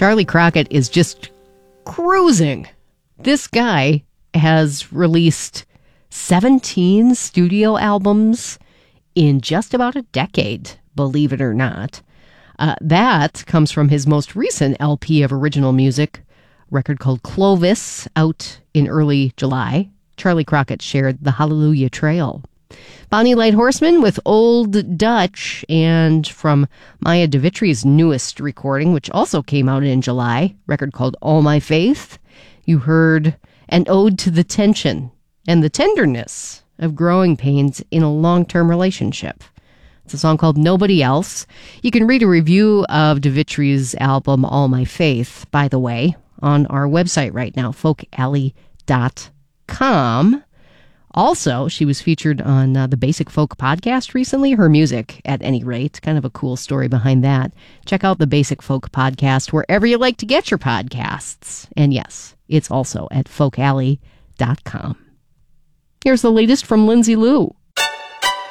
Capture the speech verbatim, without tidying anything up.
Charlie Crockett is just cruising. This guy has released seventeen studio albums in just about a decade, believe it or not. Uh, that comes from his most recent L P of original music, a record called Clovis, out in early July. Charlie Crockett shared The Hallelujah Trail. Bonnie Light Horseman with Old Dutch, and from Maya DeVitri's newest recording, which also came out in July, a record called All My Faith, you heard An Ode to the Tension and the Tenderness of Growing Pains in a Long-Term Relationship. It's a song called Nobody Else. You can read a review of DeVitri's album All My Faith, by the way, on our website right now, folk alley dot com. Also, she was featured on uh, the Basic Folk podcast recently. Her music, at any rate, kind of a cool story behind that. Check out the Basic Folk podcast wherever you like to get your podcasts. And yes, it's also at folk alley dot com. Here's the latest from Lindsay Lou.